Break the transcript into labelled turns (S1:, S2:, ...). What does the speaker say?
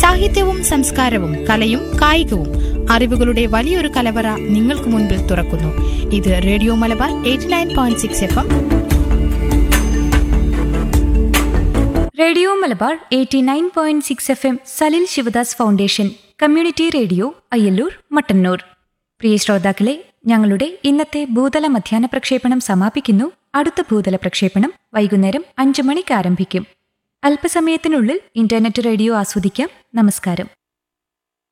S1: സാഹിത്യവും സംസ്കാരവും കലയും കായികവും അറിവുകളുടെ വലിയൊരു കലവറ നിങ്ങൾക്ക് മുൻപിൽ തുറക്കുന്നു. ഇത് radio Malabar 89.6 FM.
S2: Radio Malabar 89.6 FM Salil Sivadas foundation community radio Ayyallur Mattannur. പ്രിയ ശ്രോതാക്കളെ, ഞങ്ങളുടെ ഇന്നത്തെ ഭൂതല മധ്യാഹ്ന പ്രക്ഷേപണം സമാപിക്കുന്നു. അടുത്ത ഭൂതല പ്രക്ഷേപണം വൈകുന്നേരം 5 മണിക്ക് ആരംഭിക്കും. അല്പസമയത്തിനുള്ളിൽ ഇന്റർനെറ്റ് റേഡിയോ ആസ്വദിക്കാം. നമസ്കാരം.